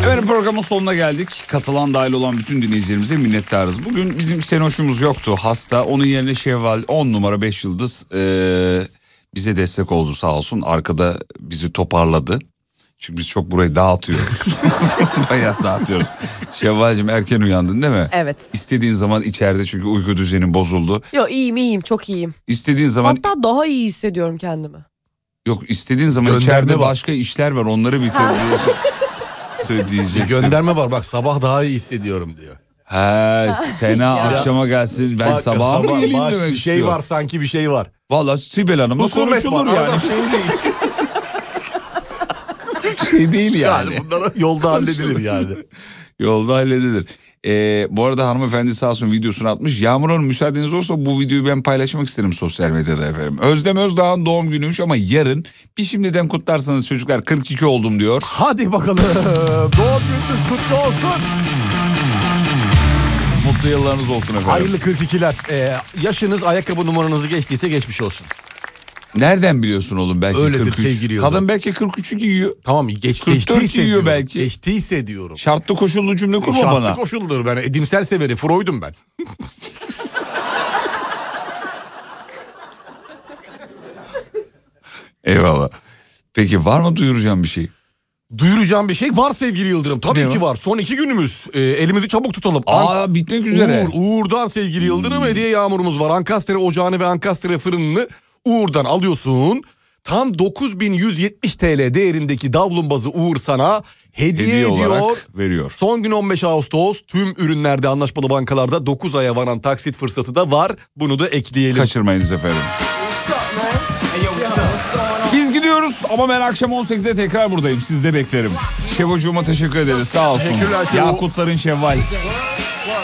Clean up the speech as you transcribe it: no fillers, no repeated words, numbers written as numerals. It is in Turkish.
Evet, programın sonuna geldik. Katılan dahil olan bütün dinleyicilerimize minnettarız. Bugün bizim Senoş'umuz yoktu, hasta. Onun yerine Şevval 10 numara 5 yıldız bize destek oldu sağ olsun. Arkada bizi toparladı. Çünkü biz çok burayı dağıtıyoruz. Bayağı dağıtıyoruz. Şevval'cim erken uyandın değil mi? Evet. İstediğin zaman içeride, çünkü uyku düzenin bozuldu. Yok, iyiyim çok iyiyim. İstediğin zaman... Hatta daha iyi hissediyorum kendimi. Yok, istediğin zaman Gönderme içeride var. Başka işler var, onları bitiriyorsun. Söyleyecektim. Gönderme var, bak sabah daha iyi hissediyorum diyor. He, Sena akşama gelsin, ben Bak, sabah mı geleyim bak, demek bir şey istiyor. var, sanki bir şey var. Valla Sibel Hanım'la Husumet konuşulur var, yani, arada. şey değil. Şey değil yani. Yani bunları yolda halledilir yani. Yolda halledilir. Bu arada hanımefendi sağ olsun videosunu atmış. Yağmur Hanım, müsaadeniz olursa bu videoyu ben paylaşmak isterim sosyal medyada efendim. Özlem Özdağ'ın doğum günüymüş ama yarın. Bir şimdiden kutlarsanız çocuklar, 42 oldum diyor. Hadi bakalım. Doğum gününüz kutlu olsun. Mutlu yıllarınız olsun efendim. Hayırlı 42'ler. Yaşınız ayakkabı numaranızı geçtiyse geçmiş olsun. Nereden biliyorsun oğlum, belki Öyledir 43. sevgili Yıldırım. Kadın belki 43 giyiyor. Tamam, 44 geçtiyse yiyor diyorum. belki. Geçtiyse diyorum. Şartlı koşullu cümle kurma Şartlı bana. koşuldur, ben edimsel severi, Freud'um ben. Eyvallah. Peki var mı duyuracağım bir şey? Duyuracağım bir şey var sevgili Yıldırım. Tabii Ne ki var? var. Son 2 günümüz. Elimizi çabuk tutalım. Bitmek üzere. Uğur'dan sevgili Yıldırım hediye yağmurumuz var. Ankastre ocağını ve Ankastre fırınını Uğur'dan alıyorsun. Tam 9170 TL değerindeki davlumbazı Uğur sana hediye ediyor. olarak veriyor. Son gün 15 Ağustos, tüm ürünlerde anlaşmalı bankalarda 9 aya varan taksit fırsatı da var. Bunu da ekleyelim. Kaçırmayınız efendim. Biz gidiyoruz ama ben akşam 18'de tekrar buradayım. Siz de beklerim. Şevocuğuma teşekkür ederiz. Sağ olsun. Teşekkürler Şevo. Yakutların Şevval.